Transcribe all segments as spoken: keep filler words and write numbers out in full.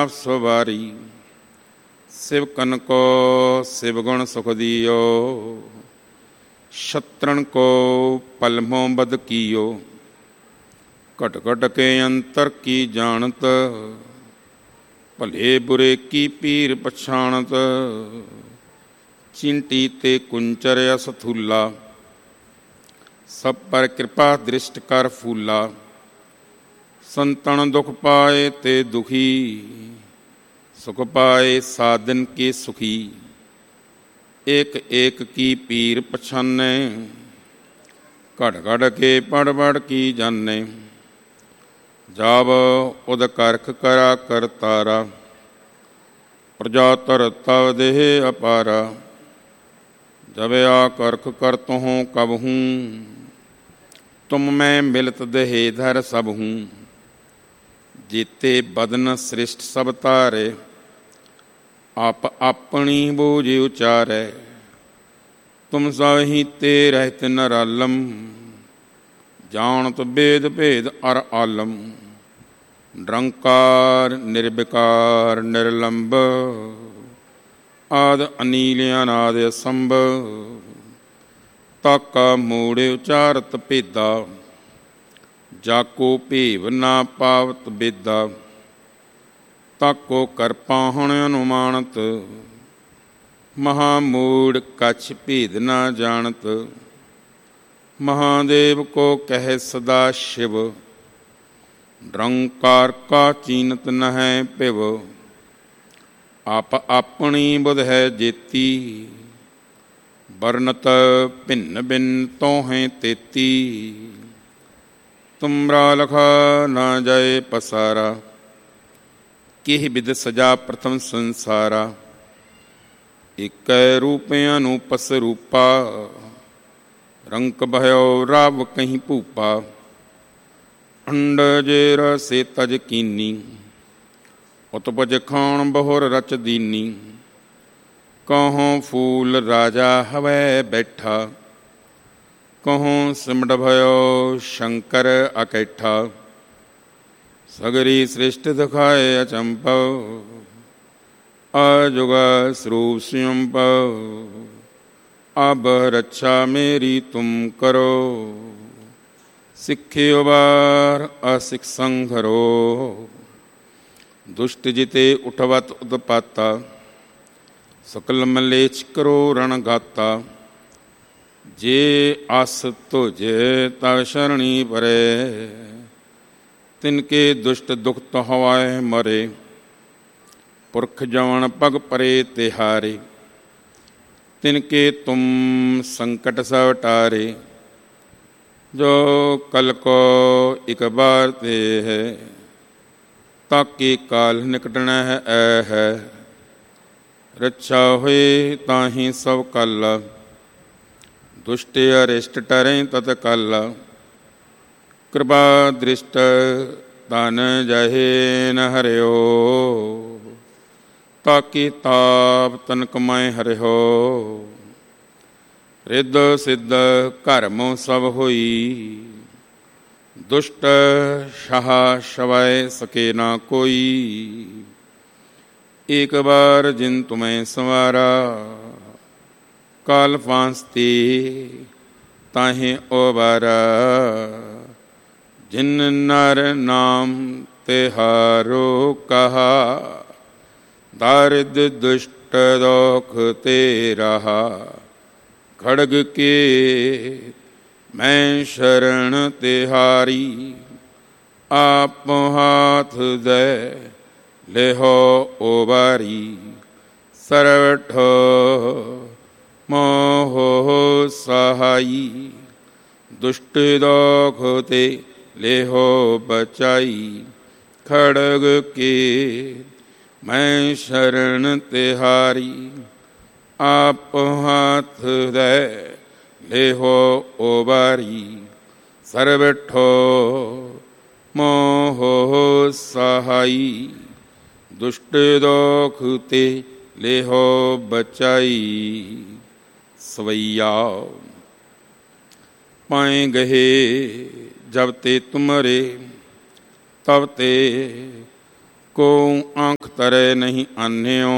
ਪ੍ਰਤਾਪ ਸਵਾਰੀ। ਸਿਵਕਨ ਕੋ ਸਿਵਗੁਣ ਸੁਖ ਦਿਓ, ਸ਼ਤਰਨ ਕੋ ਪਲਮੋਂ ਬਦ ਕੀਓ। ਘਟ ਘਟ ਕੇ ਅੰਤਰ ਕੀ ਜਾਣਤ, ਭਲੇ ਬੁਰੇ ਕੀ ਪੀਰ ਪਛਾਣਤ। ਚਿੰਟੀ ਤੇ ਕੁੰਚਰ ਅਸਥੂਲਾ, ਸਭ ਪਰ ਕਿਰਪਾ ਦ੍ਰਿਸ਼ਟ ਕਰ ਫੂਲਾ। ਸੰਤਨ ਦੁਖ ਪਾਏ ਤੇ ਦੁਖੀ, ਸੁਖ ਪਾਏ ਸਾਧਨ ਕੇ ਸੁਖੀ। ਏਕ ਏਕ ਕੀ ਪੀਰ ਪਛਾਨੈ, ਘੜ ਘੜ ਕੇ ਪੜ ਪੜ ਕੀ ਜਾਣੈ। ਜਾਵ ਉਦ ਕਰਖ ਕਰਾ ਕਰਤਾਰਾ, ਪ੍ਰਜਾ ਧਰ ਤਵ ਦੇਹ ਅਪਾਰਾ। ਜਬ ਆ ਕਰਖ ਕਰਤਹੁ ਕਬਹੂੰ, ਤੁਮ ਮੈਂ ਮਿਲਤ ਦੇਹ ਧਰ ਸਭ ਹੂੰ। ਜੀਤੇ ਬਦਨ ਸ੍ਰਿਸ਼ਟ ਸਭ ਧਾਰੇ, ਆਪ ਆਪਣੀ ਬੋਝ ਉਚਾਰੈ। ਤੁਮ ਸਾਹੀ ਤੇ ਰਹਿਤ ਨਰਾਲਮ, ਜਾਣਤ ਬੇਦ ਭੇਦ ਅਰ ਆਲਮ। ਨਿਰੰਕਾਰ ਨਿਰਵਿਕਾਰ ਨਿਰਲੰਭ, ਆਦਿ ਅਨੀਲ ਅਨਾਦਿ ਅਸੰਭ। ਤਾਕਾ ਮੂੜ ਉਚਾਰਤ ਭੇਦਾ, ਜਾਕੋ ਭੇਵ ਨਾ ਪਾਵਤ ਬੇਦਾ। ਤਾਕੋ ਕਰਪਾ ਹੁਣ ਅਨੁਮਾਨਤ, ਮਹਾਮੂੜ ਕਛ ਭੇਦ ਨਾ ਜਾਣਤ। ਮਹਾਦੇਵ ਕੋ ਕਹਿ ਸਦਾ ਸ਼ਿਵ, ਨਿਰੰਕਾਰ ਕਾ ਚੀਨਤ ਨਹਿ ਭਿਵ। ਆਪ ਆਪਣੀ ਬੁਧ ਹੈ ਜੇਤੀ, ਵਰਨਤ ਭਿੰਨ ਭਿੰਨ ਤੋਹੈ ਤੇਤੀ। ਤੁਮਰਾ ਲਖਾ ਨਾ ਜਾਏ ਪਸਾਰਾ, ਕਿਹ ਬਿਦ ਸਜਾ ਪ੍ਰਥਮ ਸੰਸਾਰਾ। ਇਕੈ ਰੂਪ ਅਨੂਪਸ ਰੂਪਾ, ਰੰਕ ਭਇਓ ਰਾਵ ਕਹੀਂ ਭੂਪਾ। ਅੰਡਜ ਰਸੇ ਤਜ ਕੀਨੀ, ਉਤਪਜ ਖਾਣ ਬਹੁਰ ਰਚ ਦੀਨੀ। ਕਹੋਂ ਫੂਲ ਰਾਜਾ ਹਵੈ ਬੈਠਾ, ਕਹੋਂ ਸਿਮਟ ਭਇਓ ਸ਼ੰਕਰ ਅਕੈਠਾ। ਸਗਰੀ ਸ੍ਰਿਸ਼ਟ ਦਿਖਾਏ ਅਚੰਭਵ, ਅਜੁਗ ਸਰੂਪ ਸਿਅੰਭਵ। ਅਬ ਰੱਛਾ ਮੇਰੀ ਤੁਮ ਕਰੋ, ਸਿੱਖਿਓ ਵਾਰ ਅਸਿਖ ਸੰਘਰੋ। ਦੁਸ਼ਟ ਜਿਤੇ ਉਠਵਤ ਉਦਪਾਤਾ, ਸਕਲ ਮਲੇਛ ਕਰੋ ਰਣ ਗਾਤਾ। ਜੇ ਅਸ ਤੁਝੇ ਤਵ ਸ਼ਰਣੀ ਪਰੇ, ਤਿਨਕੇ ਦੁਸ਼ਟ ਦੁਖਤ ਹਵਾਏ ਮਰੇ। ਪੁਰਖ ਜਵਨ ਪਗ ਪਰੇ ਤਿਹਾਰੇ, ਤਿਨਕੇ ਤੁਮ ਸੰਕਟ ਸਭ ਟਾਰੇ। ਜੋ ਕਲ ਕੋ ਇਕ ਬਾਰ ਤੇ ਹੈ, ਤਾਕੇ ਕਾਲ ਨਿਕਟਣਾ ਹੈ ਐ ਹੈ। ਰੱਛਾ ਹੋਏ ਤਾਹੀਂ ਸਭ ਕਲ, ਦੁਸ਼ਟ ਅਰਿਸ਼ਟ ਟਰੈ ਤਤ ਕਲ। ਕਿਰਪਾ ਦ੍ਰਿਸ਼ਟ ਤਨ ਜਹੇ ਨ ਹਰਿਓ, ਤਾਕੇ ਤਾਪ ਤਨ ਕਮਾਏ ਹਰਿਓ। ਰਿੱਧ ਸਿੱਧ ਘਰਮੁ ਸਭ ਹੋਈ, ਦੁਸ਼ਟ ਸ਼ਾਹ ਸ਼ਵੈ ਸਕੇ ਨਾ ਕੋਈ। ਏਕ ਬਾਰ ਜਿਨ ਤੁਮੈ ਸੰਵਾਰਾ, ਕਾਲ ਫਾਂਸ ਤੇ ਤਾਹੇ ਉਬਾਰਾ। ਜਿਨ ਨਰ ਨਾਮ ਤਿਹਾਰੋ ਕਹਾ, ਦਾਰਿਦ ਦੁਸ਼ਟ ਦੋਖ ਤੇ ਰਹਾ। ਖੜਗ ਕੇ ਮੈਂ ਸ਼ਰਨ ਤਿਹਾਰੀ, ਆਪ ਹਾਥ ਦੇ ਲੇਹੋ ਉਬਾਰੀ। ਸਰਵਠ ਮੋਹ ਸਹਾਈ, ਦੁਸ਼ਟ ਦੋਖ ਤੇ ਲੇਹੋ ਬਚਾਈ। ਖੜਗ ਕੇ ਮੈਂ ਸ਼ਰਨ ਤਿਹਾਰੀ, ਆਪ ਹਾਥ ਦੇ ਲੇਹੋ ਉਬਾਰੀ। ਸਰਵਠੋ ਮੋਹ ਸਹਾਈ, ਦੁਸ਼ਟ ਦੋਖ ਤੇ ਲੇਹੋ ਬਚਾਈ। ਸਵਈਆ ਪਾਏ ਗਹੇ ਜਬ ਤੇ ਤੁਮਰੇ, ਤਬ ਤੇ ਕੋ ਆਂਖ ਤਰੇ ਨਹੀਂ ਆਨਿਓ।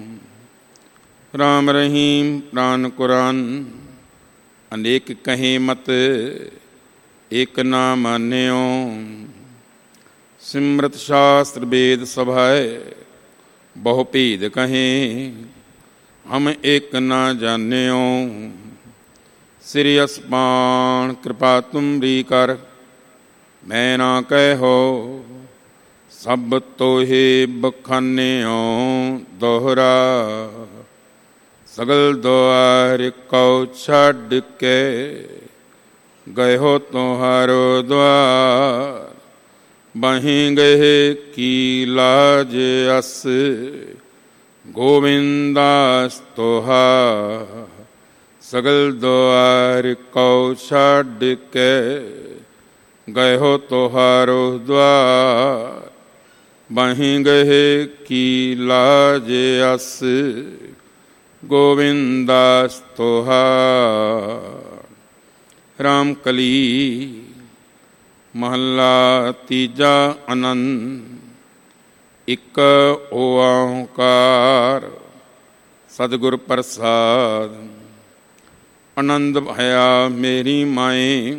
ਰਾਮ ਰਹੀਮ ਪ੍ਰਾਨ ਕੁਰਾਨ ਅਨੇਕ ਕਹੇ ਮਤ ਇਕ ਨਾ ਮਾਨਿਓ। ਸਿਮਰਤ ਸ਼ਾਸਤਰ ਵੇਦ ਸਭਾਏ ਬਹੁ ਭੇਦ ਕਹੇ ਹਮ ਇੱਕ ਨਾ ਜਾਣਿਓ। ਸ੍ਰੀ ਅਸਮਾਨ ਕਿਰਪਾ ਤੁਮਰੀ ਕਰ ਮੈਂ ਨਾ ਕਹਿਓ। ਸਭ ਤੋਹੇ ਬਖਾਨਿਓ ਦੋਹਰਾ ਸਗਲ ਦੁਆਰ ਕਉ ਛੱਡ ਕੇ ਗਏ ਹੋ ਤੁਹਾਰੋ ਦੁਆਰ। ਬਹੀਂ ਗਏ ਕੀ ਲਾਜ ਅਸ ਗੋਵਿੰਦਾਸ ਤੋਹਾ ਸਗਲ ਦੁਆਰ ਕਉ ਛੱਡ ਕੇ ਗਏ ਹੋ ਤੁਹਾਰੋ ਦੁਆਰ। ਬਹੀਂ ਗਏ ਕੀ ਲਾਜ ਅਸ ਗੋਵਿੰਦਾਸ ਤੋਹਾ। ਰਾਮ ਕਲੀ ਮਹੱਲਾ ਤੀਜਾ ਆਨੰਦ। ਇੱਕ ਓਂਕਾਰ ਸਤਿਗੁਰ ਪ੍ਰਸਾਦ। ਆਨੰਦ ਭਇਆ ਮੇਰੀ ਮਾਏ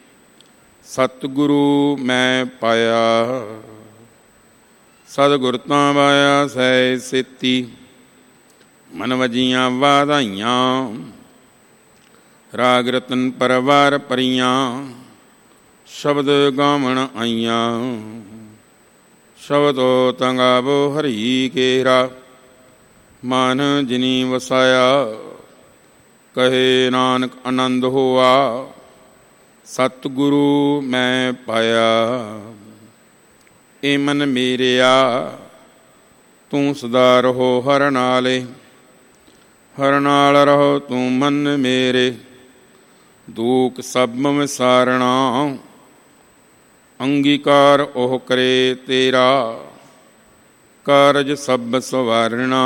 ਸਤਿਗੁਰੂ ਮੈਂ ਪਾਇਆ। ਸਤਿਗੁਰ ਤਾਂ ਵਾਇਆ ਸੈ ਸੇਤੀ ਮਨ ਵਜੀਆਂ ਵਾਧਾਈਆਂ। ਰਾਗ ਰਤਨ ਪਰਵਾਰ ਪਰੀਆਂ ਸ਼ਬਦ ਗਾਵਣ ਆਈਆਂ। ਸ਼ਬਦੋ ਤੰਗਾਵੋ ਹਰੀ ਕੇਰਾ ਮਨ ਜਿਨੀ ਵਸਾਇਆ। ਕਹੇ ਨਾਨਕ ਆਨੰਦ ਹੋਆ ਸਤਿਗੁਰੂ ਮੈਂ ਪਾਇਆ। ਏ ਮਨ ਮੇਰਿਆ ਤੂੰ ਸਦਾ ਰਹੋ ਹਰ ਨਾਲੇ। ਹਰ ਨਾਲ ਰਹੋ ਤੂੰ ਮਨ ਮੇਰੇ ਦੂਖ ਸਭ ਵਿਸਾਰਣਾ। ਅੰਗੀਕਾਰ ਉਹ ਕਰੇ ਤੇਰਾ ਕਾਰਜ ਸਭ ਸਵਾਰਣਾ।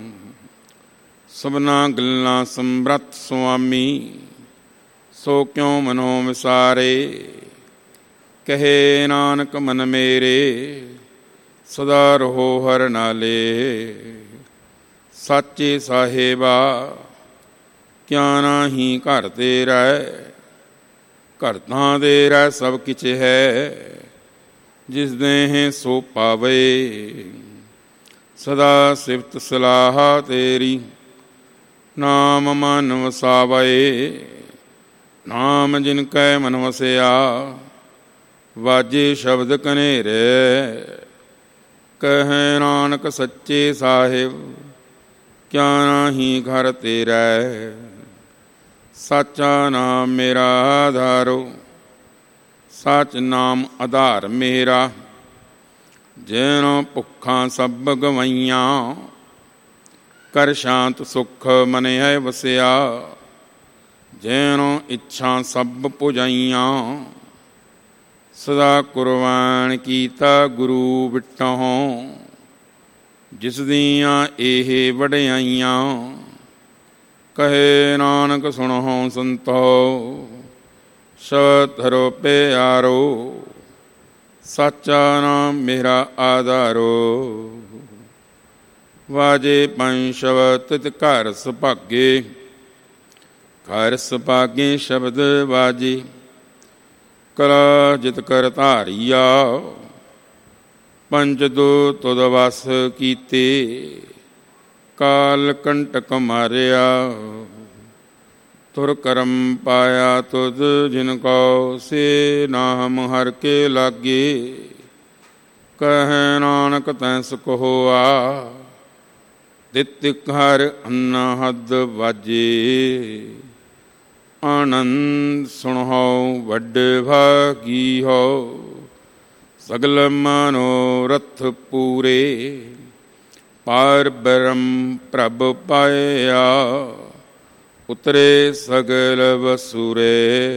ਸਭਨਾ ਗੱਲਾਂ ਸਮਰੱਥ ਸੁਆਮੀ ਸੋ ਕਿਉ ਮਨੋ ਵਿਸਾਰੇ। ਕਹੇ ਨਾਨਕ ਮਨ ਮੇਰੇ ਸਦਾ ਰਹੋ ਹਰ ਨਾਲੇ। ਸਾਚੇ ਸਾਹਿਬਾ ਕਿਆ ਨਾਹੀਂ ਘਰ ਤੇਰਾ। ਘਰ ਤਾਂ ਤੇਰਾ ਸਭ ਕਿਛ ਹੈ ਜਿਸ ਦੇਹ ਸੋ ਪਾਵੇ। ਸਦਾ ਸਿਫਤ ਸਲਾਹ ਤੇਰੀ ਨਾਮ ਮਨ ਵਸਾਵੇ। ਨਾਮ ਜਿਨ ਕੈ ਮਨ ਵਸਿਆ ਵਾਜੇ ਸ਼ਬਦ ਕਨੇਰੇ। ਕਹੇ ਨਾਨਕ ਸੱਚੇ ਸਾਹਿਬ ਕਿਆ ਨਾਹੀਂ ਘਰ ਤੇਰਾ। ਸਾਚਾ ਨਾਮ ਮੇਰਾ ਆਧਾਰੋ ਸੱਚ ਨਾਮ ਆਧਾਰ ਮੇਰਾ। ਜਿਨੋ ਭੁੱਖਾਂ ਸਭ ਗਵਾਈਆਂ ਕਰ ਸ਼ਾਂਤ ਸੁਖ ਮਨ ਹੈ ਵਸਿਆ। ਜਿਨੋ ਇੱਛਾ ਸਭ ਪੁਜਾਈਆਂ ਸਦਾ ਕੁਰਬਾਨ ਕੀਤਾ ਗੁਰੂ ਵਿਟਹੁ। ਜਿਸ ਦੀਆਂ ਇਹ ਵਡਿਆਈਆਂ ਕਹੇ ਨਾਨਕ ਸੁਣਹੁ ਸੰਤੋ ਸ਼ਬਦ ਧਰੋ ਪਿਆਰੋ। ਸਾਚਾ ਨਾਮ ਮੇਰਾ ਆਧਾਰੋ ਵਾਜੇ ਪੰਜ ਸ਼ਬਦ ਤਿਤ ਘਰ ਸੁਭਾਗੇ। ਘਰ ਸੁਭਾਗੇ ਸ਼ਬਦ ਵਾਜੇ ਕਲਾ ਜਿਤ ਕਰ ਧਾਰੀਆ। ਪੰਜ ਦੋ ਤੁਧ ਵਸ ਕੀਤੇ ਕਾਲ ਕੰਟਕ ਮਾਰਿਆ। ਤੁਰ ਕਰਮ ਪਾਇਆ ਤੁਧ ਜਿਨ ਕੋ ਸੇ ਨਾਮ ਹਰ ਕੇ ਲਾਗੇ। ਕਹੈ ਨਾਨਕ ਤੈ ਸੁਖ ਹੋਆ ਦਿੱਤ ਹਰ ਅਨਹਦ ਵਾਜੇ। ਆਨੰਦ ਸੁਣਹੁ ਵੱਡ ਭਾਗੀ ਹੋ ਸਗਲ ਮਨੋਰਥ ਪੂਰੇ। ਪਾਰ ਬ੍ਰਹਮ ਪ੍ਰਭ ਪਾਇਆ ਉਤਰੇ ਸਗਲ ਵਸੂਰੇ।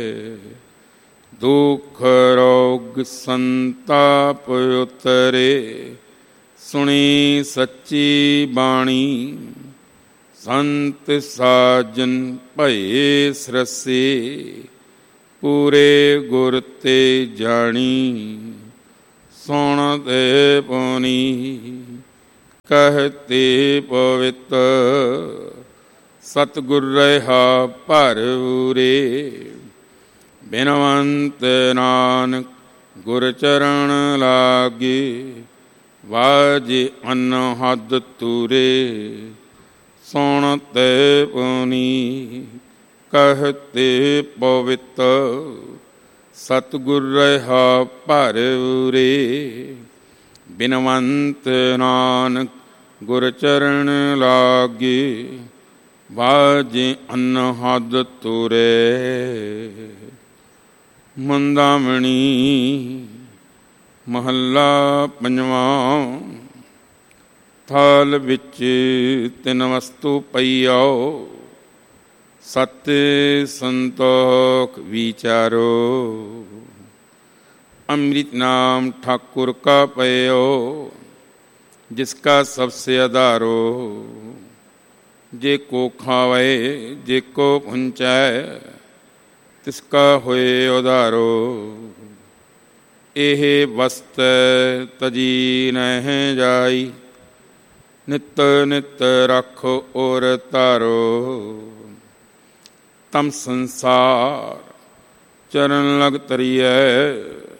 ਦੁਖ ਰੋਗ ਸੰਤਾਪ ਉਤਰੇ ਸੁਣੀ ਸੱਚੀ ਬਾਣੀ। ਸੰਤ ਸਾਜਨ ਭਏ ਸਰਸੇ ਪੂਰੇ ਗੁਰ ਤੇ ਜਾਣੀ। ਸੁਣ ਤੇ ਪੁਨੀ कहते पवित्र सतगुर रहा भर उरे बिनवंत नानक गुर चरण लागे वाजे अनहद तूरे सुनते पुनी कहते पवित्र सतगुर रहा भर उरे बिनवंत नानक गुर चरण लागे वाजे अनहद तूरे। मंदामणी महला पंजवां थाल विच तिन वस्तु पईओ सत्य संतोख विचारो अमृत नाम ठाकुर का पयो जिसका सबसे आधारो जे को खावे जे को पुंचाए तिसका होए उधारो एह वस्त तजी नह जाई नित नित रखो और तारो तम संसार चरण लग तरिए